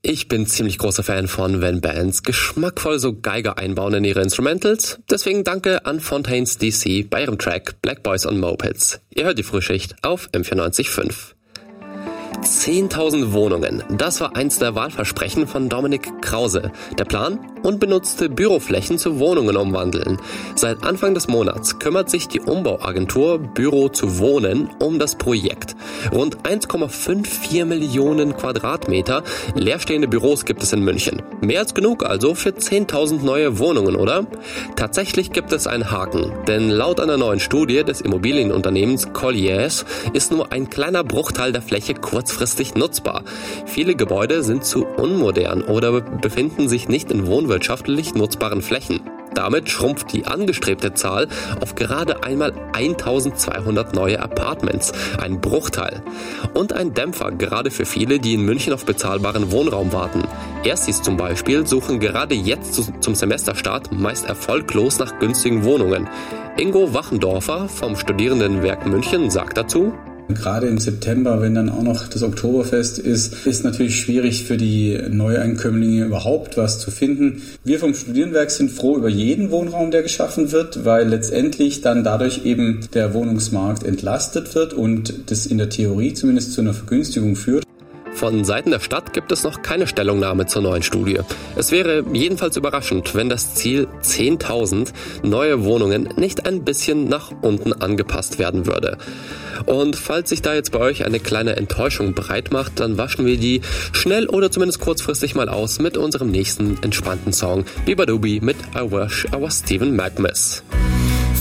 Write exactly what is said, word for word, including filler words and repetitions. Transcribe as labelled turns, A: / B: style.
A: Ich bin ziemlich großer Fan von, wenn Bands geschmackvoll so Geiger einbauen in ihre Instrumentals. Deswegen danke an Fontaines D C bei ihrem Track Black Boys on Mopeds. Ihr hört die Frühschicht auf M vierundneunzig Komma fünf. zehntausend Wohnungen. Das war eins der Wahlversprechen von Dominik Krause. Der Plan? Unbenutzte Büroflächen zu Wohnungen umwandeln. Seit Anfang des Monats kümmert sich die Umbauagentur Büro zu Wohnen um das Projekt. Rund eins Komma vierundfünfzig Millionen Quadratmeter leerstehende Büros gibt es in München. Mehr als genug also für zehntausend neue Wohnungen, oder? Tatsächlich gibt es einen Haken, denn laut einer neuen Studie des Immobilienunternehmens Colliers ist nur ein kleiner Bruchteil der Fläche kurzfristig nutzbar. Viele Gebäude sind zu unmodern oder befinden sich nicht in wohnwirtschaftlich nutzbaren Flächen. Damit schrumpft die angestrebte Zahl auf gerade einmal eintausendzweihundert neue Apartments, ein Bruchteil. Und ein Dämpfer gerade für viele, die in München auf bezahlbaren Wohnraum warten. Erstis zum Beispiel suchen gerade jetzt zum Semesterstart meist erfolglos nach günstigen Wohnungen. Ingo Wachendorfer vom Studierendenwerk München sagt dazu:
B: Gerade im September, wenn dann auch noch das Oktoberfest ist, ist natürlich schwierig für die Neueinkömmlinge überhaupt was zu finden. Wir vom Studierendenwerk sind froh über jeden Wohnraum, der geschaffen wird, weil letztendlich dann dadurch eben der Wohnungsmarkt entlastet wird und das in der Theorie zumindest zu einer Vergünstigung führt.
A: Von Seiten der Stadt gibt es noch keine Stellungnahme zur neuen Studie. Es wäre jedenfalls überraschend, wenn das Ziel zehntausend neue Wohnungen nicht ein bisschen nach unten angepasst werden würde. Und falls sich da jetzt bei euch eine kleine Enttäuschung breit macht, dann waschen wir die schnell oder zumindest kurzfristig mal aus mit unserem nächsten entspannten Song Bibadubi mit I Wish I Was Stephen Malkmus.